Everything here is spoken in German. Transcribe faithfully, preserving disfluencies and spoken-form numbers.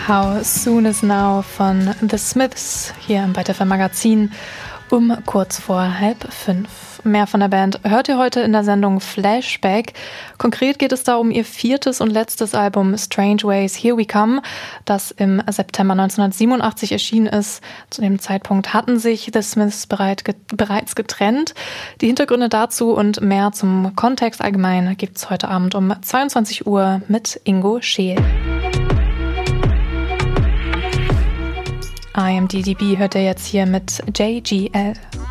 How Soon Is Now von The Smiths hier im Byte F M Magazin um kurz vor halb fünf. Mehr von der Band hört ihr heute in der Sendung Flashback. Konkret geht es da um ihr viertes und letztes Album Strange Ways, Here We Come, das im September neunzehnhundertsiebenundachtzig erschienen ist. Zu dem Zeitpunkt hatten sich The Smiths bereit, ge- bereits getrennt. Die Hintergründe dazu und mehr zum Kontext allgemein gibt's heute Abend um zweiundzwanzig Uhr mit Ingo Scheel. I Am D D B hört ihr jetzt hier mit J G L.